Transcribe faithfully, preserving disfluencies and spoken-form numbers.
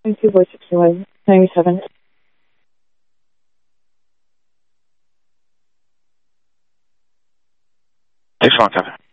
two four six one nine seven. Thanks a lot, Kevin.